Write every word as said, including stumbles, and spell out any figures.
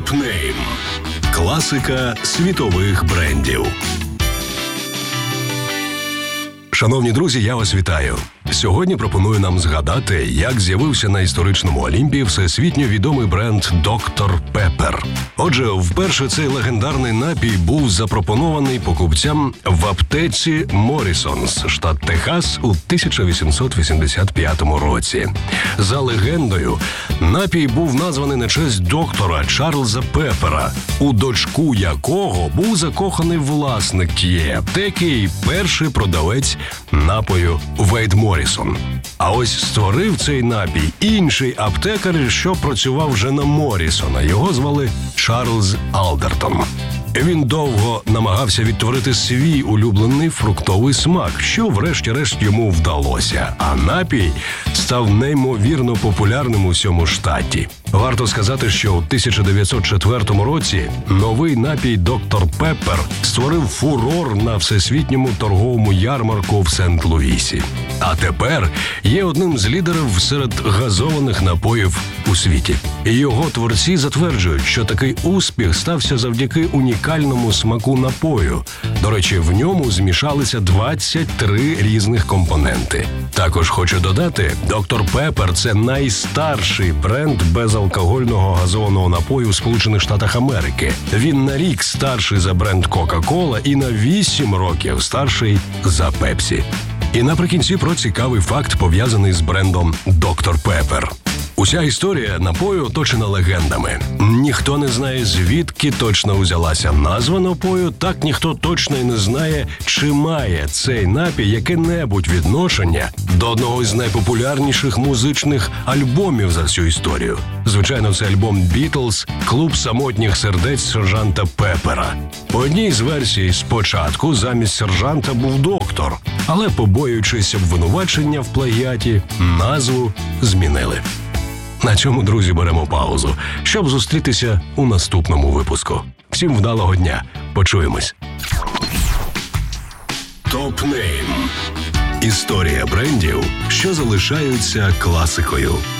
Топ-нейм. Класика світових брендів. Шановні друзі, я вас вітаю. Сьогодні пропоную нам згадати, як з'явився на історичному Олімпі всесвітньо відомий бренд доктор Пеппер. Отже, вперше цей легендарний напій був запропонований покупцям в аптеці Моррісонс, штат Техас, у тисяча вісімсот вісімдесят п'ятому році. За легендою, напій був названий на честь доктора Чарльза Пеппера, у дочку якого був закоханий власник тієї аптеки і перший продавець напою Вейд Моррісон. А ось створив цей напій інший аптекар, що працював вже на Моррісона. Його звали Чарльз Алдертон. Він довго намагався відтворити свій улюблений фруктовий смак, що врешті-решт йому вдалося. А напій став неймовірно популярним у всьому штаті. Варто сказати, що у тисяча дев'ятсот четвертому році новий напій доктор Пеппер створив фурор на всесвітньому торговому ярмарку в Сент-Луїсі. А тепер є одним з лідерів серед газованих напоїв у світі. І його творці затверджують, що такий успіх стався завдяки унікальному смаку напою. До речі, в ньому змішалися двадцять три різних компоненти. Також хочу додати, доктор Пеппер – це найстарший бренд безалкогольного газованого напою в Сполучених Штатах Америки. Він на рік старший за бренд Кока-Кола і на вісім років старший за Пепсі. І наприкінці про цікавий факт, пов'язаний з брендом доктор Пеппер. Уся історія напою оточена легендами. Ніхто не знає, звідки точно узялася назва напою, так ніхто точно й не знає, чи має цей напій яке-небудь відношення до одного з найпопулярніших музичних альбомів за всю історію. Звичайно, це альбом «Бітлз» «Клуб самотніх сердець сержанта Пеппера». По одній з версій, спочатку замість сержанта був доктор, але, побоюючись обвинувачення в плагіаті, назву змінили. На цьому, друзі, беремо паузу, щоб зустрітися у наступному випуску. Всім вдалого дня. Почуємось. Топ-нейм. Історія брендів, що залишаються класикою.